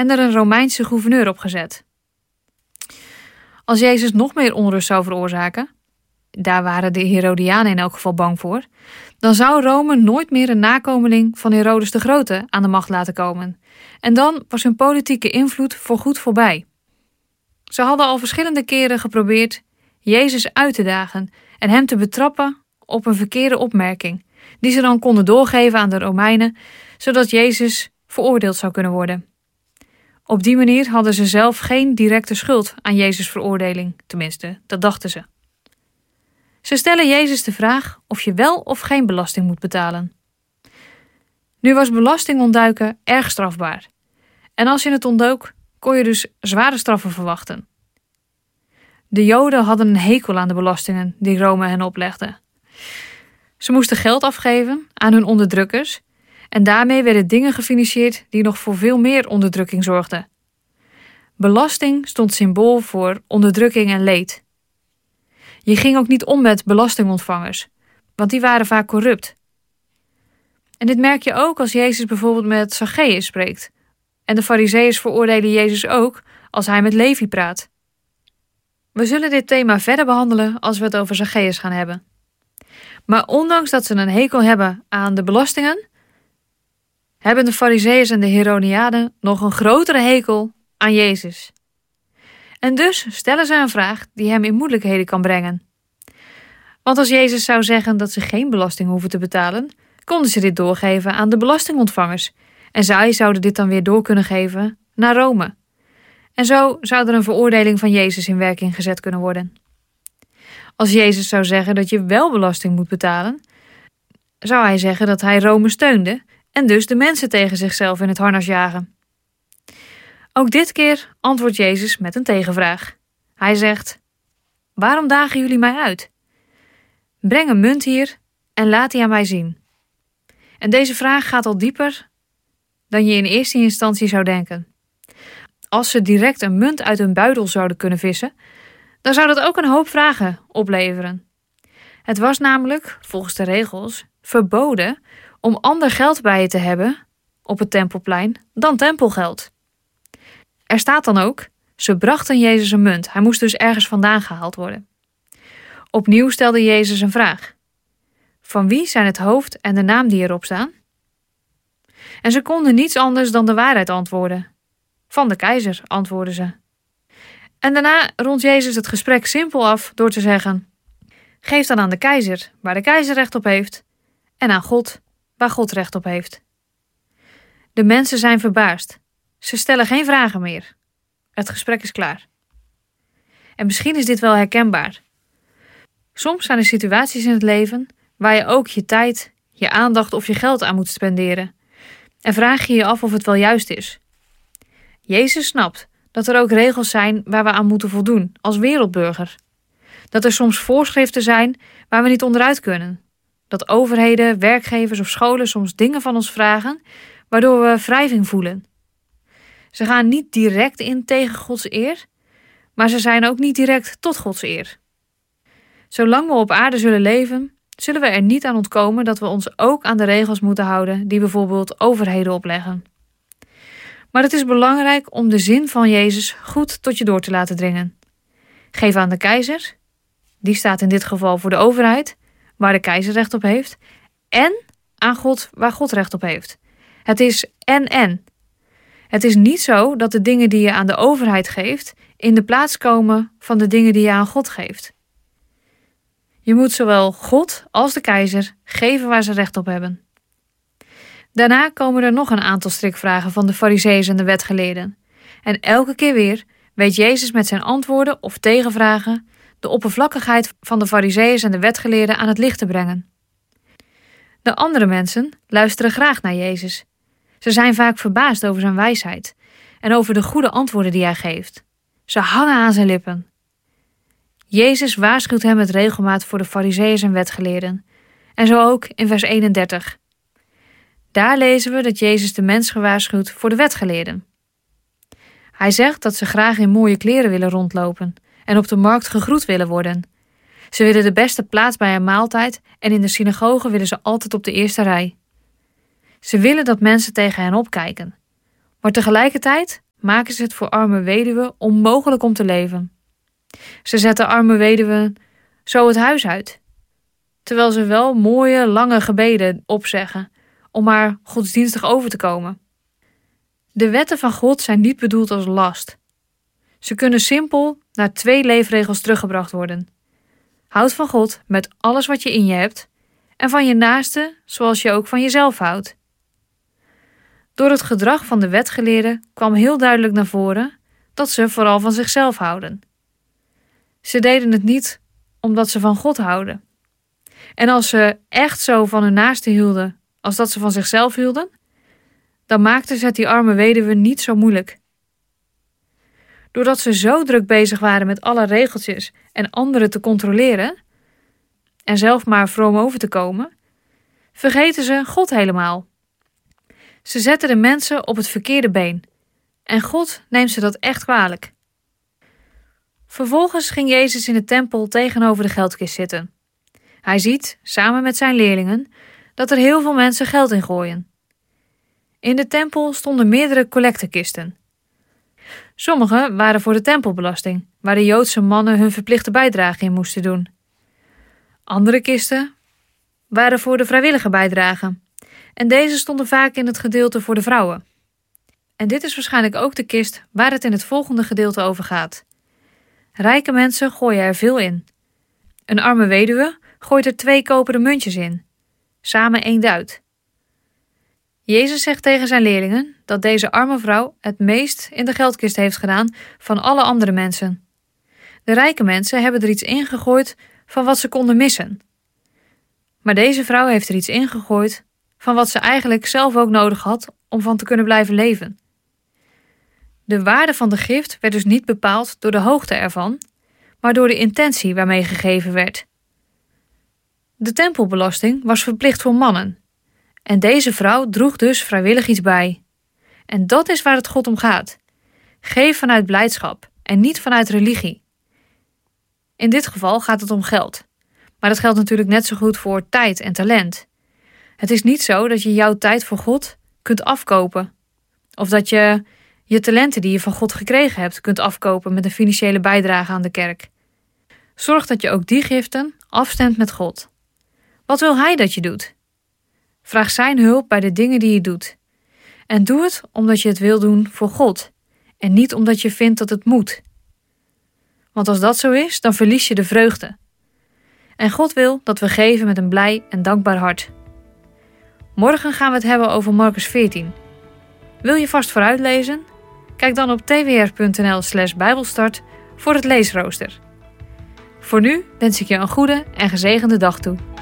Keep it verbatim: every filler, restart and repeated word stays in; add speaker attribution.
Speaker 1: en er een Romeinse gouverneur op gezet. Als Jezus nog meer onrust zou veroorzaken, daar waren de Herodianen in elk geval bang voor, dan zou Rome nooit meer een nakomeling van Herodes de Grote aan de macht laten komen. En dan was hun politieke invloed voorgoed voorbij. Ze hadden al verschillende keren geprobeerd Jezus uit te dagen en hem te betrappen op een verkeerde opmerking, die ze dan konden doorgeven aan de Romeinen, zodat Jezus veroordeeld zou kunnen worden. Op die manier hadden ze zelf geen directe schuld aan Jezus' veroordeling, tenminste, dat dachten ze. Ze stellen Jezus de vraag of je wel of geen belasting moet betalen. Nu was belasting ontduiken erg strafbaar. En als je het ontdook, kon je dus zware straffen verwachten. De Joden hadden een hekel aan de belastingen die Rome hen oplegde. Ze moesten geld afgeven aan hun onderdrukkers en daarmee werden dingen gefinancierd die nog voor veel meer onderdrukking zorgden. Belasting stond symbool voor onderdrukking en leed. Je ging ook niet om met belastingontvangers, want die waren vaak corrupt. En dit merk je ook als Jezus bijvoorbeeld met Zacchaeus spreekt. En de Farizeeërs veroordelen Jezus ook als hij met Levi praat. We zullen dit thema verder behandelen als we het over Zacchaeus gaan hebben. Maar ondanks dat ze een hekel hebben aan de belastingen, hebben de Farizeeërs en de Herodianen nog een grotere hekel aan Jezus. En dus stellen ze een vraag die hem in moeilijkheden kan brengen. Want als Jezus zou zeggen dat ze geen belasting hoeven te betalen, konden ze dit doorgeven aan de belastingontvangers. En zij zouden dit dan weer door kunnen geven naar Rome. En zo zou er een veroordeling van Jezus in werking gezet kunnen worden. Als Jezus zou zeggen dat je wel belasting moet betalen, zou hij zeggen dat hij Rome steunde en dus de mensen tegen zichzelf in het harnas jagen. Ook dit keer antwoordt Jezus met een tegenvraag. Hij zegt: waarom dagen jullie mij uit? Breng een munt hier en laat die aan mij zien. En deze vraag gaat al dieper dan je in eerste instantie zou denken. Als ze direct een munt uit hun buidel zouden kunnen vissen, dan zou dat ook een hoop vragen opleveren. Het was namelijk, volgens de regels, verboden om ander geld bij je te hebben op het tempelplein dan tempelgeld. Er staat dan ook, ze brachten Jezus een munt. Hij moest dus ergens vandaan gehaald worden. Opnieuw stelde Jezus een vraag. Van wie zijn het hoofd en de naam die erop staan? En ze konden niets anders dan de waarheid antwoorden. Van de keizer, antwoordden ze. En daarna rondt Jezus het gesprek simpel af door te zeggen: geef dan aan de keizer waar de keizer recht op heeft en aan God waar God recht op heeft. De mensen zijn verbaasd. Ze stellen geen vragen meer. Het gesprek is klaar. En misschien is dit wel herkenbaar. Soms zijn er situaties in het leven waar je ook je tijd, je aandacht of je geld aan moet spenderen. En vraag je je af of het wel juist is. Jezus snapt dat er ook regels zijn waar we aan moeten voldoen als wereldburger. Dat er soms voorschriften zijn waar we niet onderuit kunnen. Dat overheden, werkgevers of scholen soms dingen van ons vragen waardoor we wrijving voelen. Ze gaan niet direct in tegen Gods eer, maar ze zijn ook niet direct tot Gods eer. Zolang we op aarde zullen leven, zullen we er niet aan ontkomen dat we ons ook aan de regels moeten houden die bijvoorbeeld overheden opleggen. Maar het is belangrijk om de zin van Jezus goed tot je door te laten dringen. Geef aan de keizer, die staat in dit geval voor de overheid, waar de keizer recht op heeft, en aan God waar God recht op heeft. Het is en-en. Het is niet zo dat de dingen die je aan de overheid geeft in de plaats komen van de dingen die je aan God geeft. Je moet zowel God als de keizer geven waar ze recht op hebben. Daarna komen er nog een aantal strikvragen van de Farizeeërs en de wetgeleerden. En elke keer weer weet Jezus met zijn antwoorden of tegenvragen de oppervlakkigheid van de Farizeeërs en de wetgeleerden aan het licht te brengen. De andere mensen luisteren graag naar Jezus. Ze zijn vaak verbaasd over zijn wijsheid en over de goede antwoorden die hij geeft. Ze hangen aan zijn lippen. Jezus waarschuwt hem met regelmaat voor de Farizeeërs en wetgeleerden. En zo ook in vers eenendertig. Daar lezen we dat Jezus de mens gewaarschuwt voor de wetgeleerden. Hij zegt dat ze graag in mooie kleren willen rondlopen en op de markt gegroet willen worden. Ze willen de beste plaats bij een maaltijd en in de synagoge willen ze altijd op de eerste rij. Ze willen dat mensen tegen hen opkijken. Maar tegelijkertijd maken ze het voor arme weduwen onmogelijk om te leven. Ze zetten arme weduwen zo het huis uit, terwijl ze wel mooie, lange gebeden opzeggen om maar godsdienstig over te komen. De wetten van God zijn niet bedoeld als last. Ze kunnen simpel naar twee leefregels teruggebracht worden. Houd van God met alles wat je in je hebt en van je naaste zoals je ook van jezelf houdt. Door het gedrag van de wetgeleerden kwam heel duidelijk naar voren dat ze vooral van zichzelf houden. Ze deden het niet omdat ze van God houden. En als ze echt zo van hun naaste hielden als dat ze van zichzelf hielden, dan maakten ze het die arme weduwe niet zo moeilijk. Doordat ze zo druk bezig waren met alle regeltjes en anderen te controleren en zelf maar vroom over te komen, vergeten ze God helemaal. Ze zetten de mensen op het verkeerde been en God neemt ze dat echt kwalijk. Vervolgens ging Jezus in de tempel tegenover de geldkist zitten. Hij ziet, samen met zijn leerlingen, dat er heel veel mensen geld in gooien. In de tempel stonden meerdere collectekisten. Sommige waren voor de tempelbelasting, waar de Joodse mannen hun verplichte bijdrage in moesten doen. Andere kisten waren voor de vrijwillige bijdrage. En deze stonden vaak in het gedeelte voor de vrouwen. En dit is waarschijnlijk ook de kist waar het in het volgende gedeelte over gaat. Rijke mensen gooien er veel in. Een arme weduwe gooit er twee koperen muntjes in. Samen één duit. Jezus zegt tegen zijn leerlingen dat deze arme vrouw het meest in de geldkist heeft gedaan van alle andere mensen. De rijke mensen hebben er iets ingegooid van wat ze konden missen. Maar deze vrouw heeft er iets ingegooid van wat ze eigenlijk zelf ook nodig had om van te kunnen blijven leven. De waarde van de gift werd dus niet bepaald door de hoogte ervan, maar door de intentie waarmee gegeven werd. De tempelbelasting was verplicht voor mannen. En deze vrouw droeg dus vrijwillig iets bij. En dat is waar het God om gaat. Geef vanuit blijdschap en niet vanuit religie. In dit geval gaat het om geld. Maar dat geldt natuurlijk net zo goed voor tijd en talent. Het is niet zo dat je jouw tijd voor God kunt afkopen. Of dat je je talenten die je van God gekregen hebt kunt afkopen met een financiële bijdrage aan de kerk. Zorg dat je ook die giften afstemt met God. Wat wil Hij dat je doet? Vraag zijn hulp bij de dingen die je doet. En doe het omdat je het wil doen voor God en niet omdat je vindt dat het moet. Want als dat zo is, dan verlies je de vreugde. En God wil dat we geven met een blij en dankbaar hart. Morgen gaan we het hebben over Marcus veertien. Wil je vast vooruit lezen? Kijk dan op twr.nl slash bijbelstart voor het leesrooster. Voor nu wens ik je een goede en gezegende dag toe.